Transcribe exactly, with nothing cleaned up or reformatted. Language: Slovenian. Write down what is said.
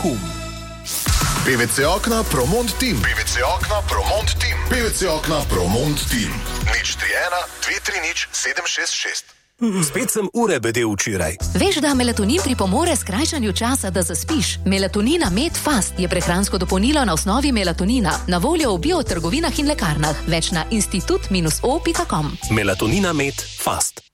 kum. P V C Okna Promont Team. P V C Okna Promont Team. P V C Okna Promont Team. nič tri ena dve tri nič sedem šest šest. Spet sem ure bedel včeraj. Veš, da melatonin pripomore skrajšanju časa, da zaspiš? Melatonina Med Fast je prehransko dopolnilo na osnovi melatonina. Na voljo v biotrgovinah in lekarnah. Več na institut o pika com. Melatonina Med Fast.